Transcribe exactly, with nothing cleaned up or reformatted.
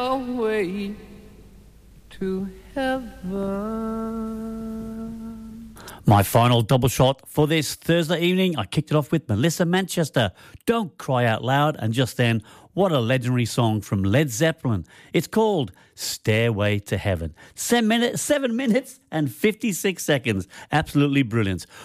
Stairway to heaven. My final double shot for this Thursday evening, I kicked it off with Melissa Manchester, Don't Cry Out Loud, and just then, what a legendary song from Led Zeppelin. It's called Stairway to Heaven. Seven minutes, seven minutes and fifty-six seconds. Absolutely brilliant.